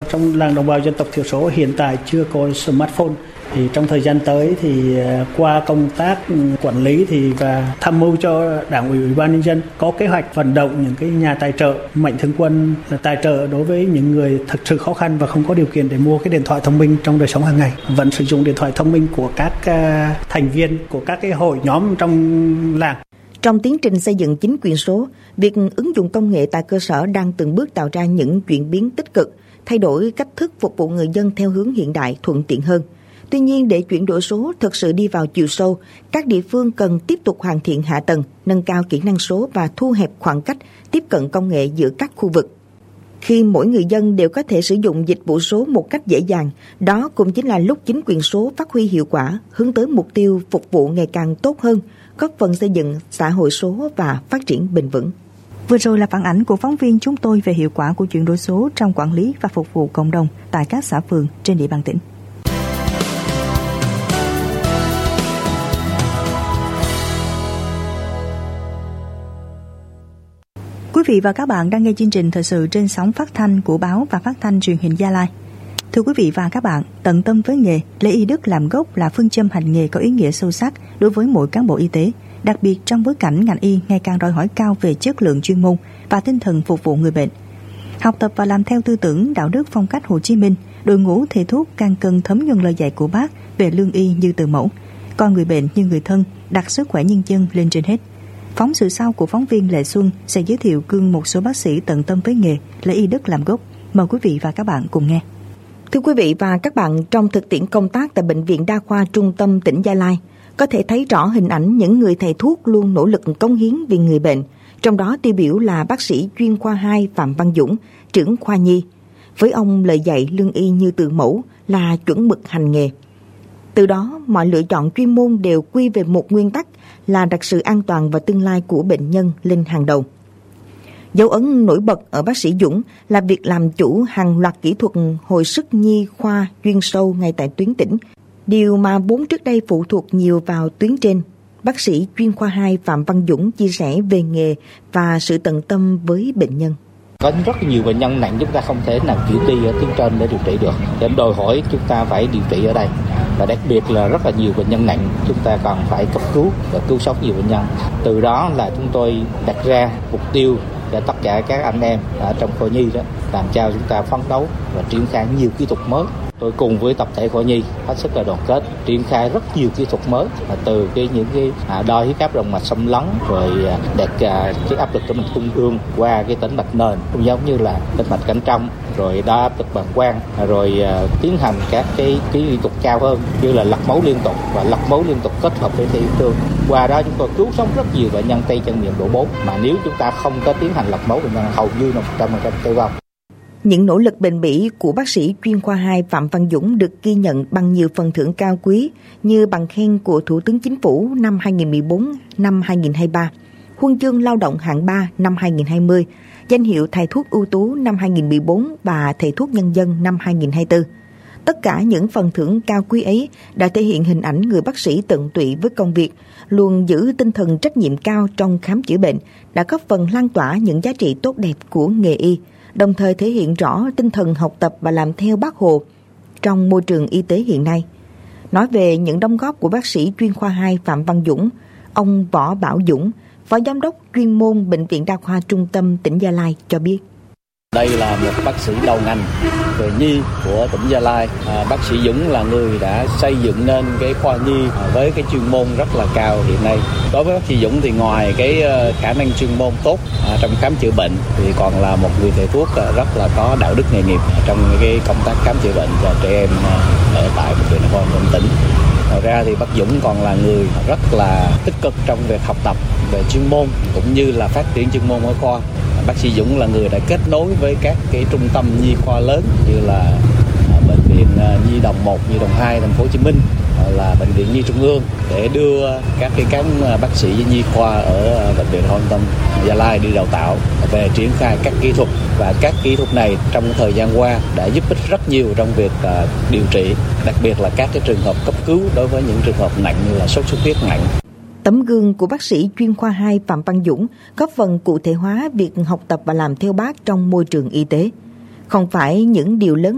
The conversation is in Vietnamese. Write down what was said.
Trong làng đồng bào dân tộc thiểu số hiện tại chưa có smartphone. Thì trong thời gian tới thì qua công tác quản lý và tham mưu cho Đảng ủy, Ủy ban nhân dân có kế hoạch vận động những cái nhà tài trợ, mạnh thường quân là tài trợ đối với những người thực sự khó khăn và không có điều kiện để mua cái điện thoại thông minh trong đời sống hàng ngày. Vẫn sử dụng điện thoại thông minh của các thành viên của các cái hội nhóm trong làng. Trong tiến trình xây dựng chính quyền số, việc ứng dụng công nghệ tại cơ sở đang từng bước tạo ra những chuyển biến tích cực, thay đổi cách thức phục vụ người dân theo hướng hiện đại, thuận tiện hơn. Tuy nhiên, để chuyển đổi số thực sự đi vào chiều sâu, các địa phương cần tiếp tục hoàn thiện hạ tầng, nâng cao kỹ năng số và thu hẹp khoảng cách tiếp cận công nghệ giữa các khu vực. Khi mỗi người dân đều có thể sử dụng dịch vụ số một cách dễ dàng, đó cũng chính là lúc chính quyền số phát huy hiệu quả, hướng tới mục tiêu phục vụ ngày càng tốt hơn, góp phần xây dựng xã hội số và phát triển bền vững. Vừa rồi là phản ánh của phóng viên chúng tôi về hiệu quả của chuyển đổi số trong quản lý và phục vụ cộng đồng tại các xã phường trên địa bàn tỉnh. Quý vị và các bạn đang nghe chương trình thời sự trên sóng phát thanh của báo và phát thanh truyền hình Gia Lai. Thưa quý vị và các bạn, tận tâm với nghề, lấy y đức làm gốc là phương châm hành nghề có ý nghĩa sâu sắc đối với mỗi cán bộ y tế, đặc biệt trong bối cảnh ngành y ngày càng đòi hỏi cao về chất lượng chuyên môn và tinh thần phục vụ người bệnh. Học tập và làm theo tư tưởng, đạo đức phong cách Hồ Chí Minh, đội ngũ thầy thuốc càng cần thấm nhuần lời dạy của Bác về lương y như từ mẫu, coi người bệnh như người thân, đặt sức khỏe nhân dân lên trên hết. Phóng sự sau của phóng viên Lệ Xuân sẽ giới thiệu gương một số bác sĩ tận tâm với nghề, lấy y đức làm gốc. Mời quý vị và các bạn cùng nghe. Thưa quý vị và các bạn, trong thực tiễn công tác tại Bệnh viện Đa khoa Trung tâm tỉnh Gia Lai, có thể thấy rõ hình ảnh những người thầy thuốc luôn nỗ lực cống hiến vì người bệnh. Trong đó tiêu biểu là bác sĩ chuyên khoa 2 Phạm Văn Dũng, trưởng khoa nhi. Với ông, lời dạy lương y như từ mẫu là chuẩn mực hành nghề. Từ đó, mọi lựa chọn chuyên môn đều quy về một nguyên tắc là đặt sự an toàn và tương lai của bệnh nhân lên hàng đầu. Dấu ấn nổi bật ở bác sĩ Dũng là việc làm chủ hàng loạt kỹ thuật hồi sức nhi khoa chuyên sâu ngay tại tuyến tỉnh, điều mà vốn trước đây phụ thuộc nhiều vào tuyến trên. Bác sĩ chuyên khoa 2 Phạm Văn Dũng chia sẻ về nghề và sự tận tâm với bệnh nhân. Có rất nhiều bệnh nhân nặng chúng ta không thể nào chuyển đi ở tuyến trên để điều trị được, để đòi hỏi chúng ta phải điều trị ở đây. Và đặc biệt là rất là nhiều bệnh nhân nặng chúng ta còn phải cấp cứu và cứu sống nhiều bệnh nhân. Từ đó là chúng tôi đặt ra mục tiêu cho tất cả các anh em ở trong khoa nhi đó, làm sao chúng ta phấn đấu và triển khai nhiều kỹ thuật mới. Tôi cùng với tập thể khoa nhi hết sức là đoàn kết, triển khai rất nhiều kỹ thuật mới, từ những đo huyết áp động mạch xâm lấn, rồi đạt cái áp lực tĩnh mạch trung ương qua cái tĩnh mạch nền, cũng giống như là tĩnh mạch cảnh trong, rồi đo áp lực bàng quang, rồi tiến hành các cái kỹ thuật cao hơn như là lọc máu liên tục và lọc máu liên tục kết hợp với thị trường. Qua đó chúng tôi cứu sống rất nhiều bệnh nhân tay chân miệng độ 4 mà nếu chúng ta không có tiến hành lọc máu thì hầu như 100% tử vong. Những nỗ lực bền bỉ của bác sĩ chuyên khoa 2 Phạm Văn Dũng được ghi nhận bằng nhiều phần thưởng cao quý như bằng khen của Thủ tướng Chính phủ năm 2014, năm 2023, Huân chương Lao động hạng 3 năm 2020, danh hiệu thầy thuốc ưu tú năm 2014 và thầy thuốc nhân dân năm 2024. Tất cả những phần thưởng cao quý ấy đã thể hiện hình ảnh người bác sĩ tận tụy với công việc, luôn giữ tinh thần trách nhiệm cao trong khám chữa bệnh, đã góp phần lan tỏa những giá trị tốt đẹp của nghề y, đồng thời thể hiện rõ tinh thần học tập và làm theo Bác Hồ trong môi trường y tế hiện nay. Nói về những đóng góp của bác sĩ chuyên khoa 2 Phạm Văn Dũng, ông Võ Bảo Dũng, Phó Giám đốc chuyên môn Bệnh viện Đa khoa Trung tâm tỉnh Gia Lai cho biết. Đây là một bác sĩ đầu ngành về nhi của tỉnh Gia Lai. Bác sĩ Dũng là người đã xây dựng nên cái khoa nhi với cái chuyên môn rất là cao hiện nay. Đối với bác sĩ Dũng thì ngoài cái khả năng chuyên môn tốt trong khám chữa bệnh thì còn là một người thầy thuốc rất là có đạo đức nghề nghiệp trong cái công tác khám chữa bệnh cho trẻ em ở tại Bệnh viện Đa khoa Trung tỉnh. Ngoài ra thì bác Dũng còn là người rất là tích cực trong việc học tập về chuyên môn cũng như là phát triển chuyên môn ở khoa. Bác sĩ Dũng là người đã kết nối với các cái trung tâm nhi khoa lớn như là Bệnh viện Nhi đồng 1, Nhi đồng 2 thành phố Hồ Chí Minh, là Bệnh viện Nhi Trung ương để đưa các bác sĩ nhi khoa ở Bệnh viện Trung tâm Gia Lai đi đào tạo về triển khai các kỹ thuật, và các kỹ thuật này trong thời gian qua đã giúp ích rất nhiều trong việc điều trị, đặc biệt là các cái trường hợp cấp cứu đối với những trường hợp nặng như là sốt xuất huyết nặng. Tấm gương của bác sĩ chuyên khoa 2 Phạm Văn Dũng góp phần cụ thể hóa việc học tập và làm theo Bác trong môi trường y tế. Không phải những điều lớn